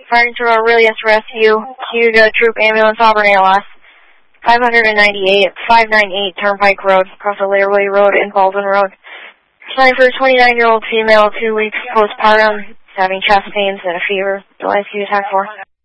Firing through Aurelius Rescue, queued Troop Ambulance Auburn ALS, 598 Turnpike Road, across the Learway Road and Baldwin Road. Trying for a 29-year-old female, 2 weeks postpartum, having chest pains and a fever. The ICU attack 4.